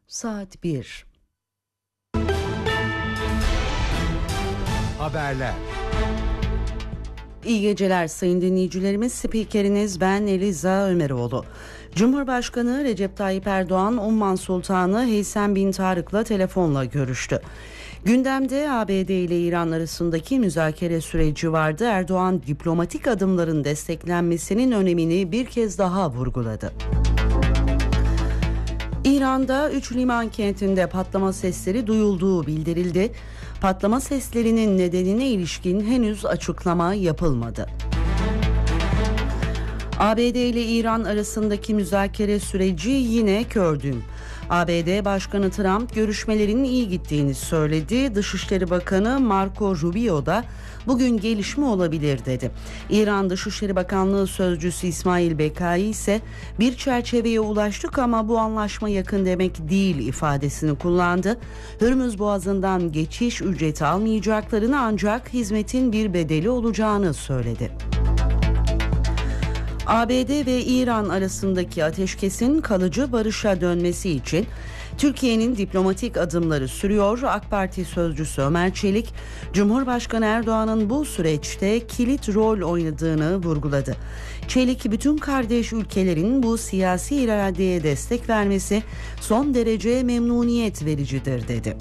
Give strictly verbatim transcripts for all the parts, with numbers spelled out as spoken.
Saat bir. Haberler. İyi geceler sayın dinleyicilerimiz. Spikeriniz ben Eliza Ömeroğlu. Cumhurbaşkanı Recep Tayyip Erdoğan, Umman Sultanı Heysem bin Tarık'la telefonla görüştü. Gündemde A B D ile İran arasındaki müzakere süreci vardı. Erdoğan diplomatik adımların desteklenmesinin önemini bir kez daha vurguladı. İran'da üç liman kentinde patlama sesleri duyulduğu bildirildi. Patlama seslerinin nedenine ilişkin henüz açıklama yapılmadı. A B D ile İran arasındaki müzakere süreci yine kördüm. A B D Başkanı Trump görüşmelerin iyi gittiğini söyledi. Dışişleri Bakanı Marco Rubio da bugün gelişme olabilir dedi. İran Dışişleri Bakanlığı Sözcüsü İsmail Bekai ise bir çerçeveye ulaştık ama bu anlaşma yakın demek değil ifadesini kullandı. Hürmüz Boğazı'ndan geçiş ücreti almayacaklarını ancak hizmetin bir bedeli olacağını söyledi. A B D ve İran arasındaki ateşkesin kalıcı barışa dönmesi için Türkiye'nin diplomatik adımları sürüyor. AK Parti sözcüsü Ömer Çelik, Cumhurbaşkanı Erdoğan'ın bu süreçte kilit rol oynadığını vurguladı. Çelik, bütün kardeş ülkelerin bu siyasi iradeye destek vermesi son derece memnuniyet vericidir dedi.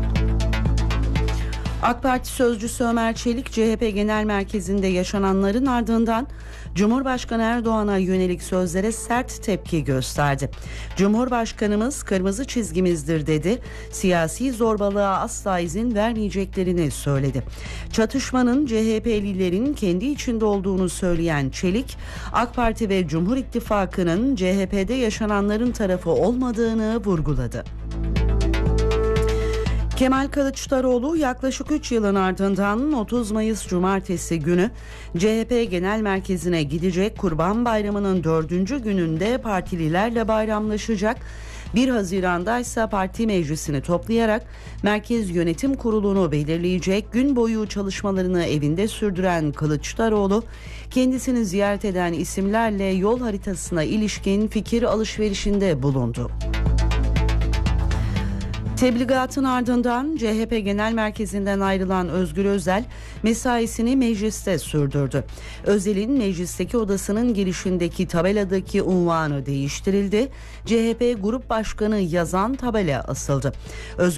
AK Parti sözcüsü Ömer Çelik, C H P Genel Merkezi'nde yaşananların ardından Cumhurbaşkanı Erdoğan'a yönelik sözlere sert tepki gösterdi. Cumhurbaşkanımız kırmızı çizgimizdir dedi. Siyasi zorbalığa asla izin vermeyeceklerini söyledi. Çatışmanın C H P'lilerin kendi içinde olduğunu söyleyen Çelik, AK Parti ve Cumhur İttifakı'nın C H P'de yaşananların tarafı olmadığını vurguladı. Kemal Kılıçdaroğlu yaklaşık üç yılın ardından otuz Mayıs Cumartesi günü C H P Genel Merkezi'ne gidecek. Kurban Bayramı'nın dördüncü gününde partililerle bayramlaşacak. bir Haziran'da ise parti meclisini toplayarak Merkez Yönetim Kurulu'nu belirleyecek. Gün boyu çalışmalarını evinde sürdüren Kılıçdaroğlu, kendisini ziyaret eden isimlerle yol haritasına ilişkin fikir alışverişinde bulundu. Tebligatın ardından C H P Genel Merkezi'nden ayrılan Özgür Özel mesaisini mecliste sürdürdü. Özel'in meclisteki odasının girişindeki tabeladaki unvanı değiştirildi. C H P Grup Başkanı yazan tabela asıldı. Özgür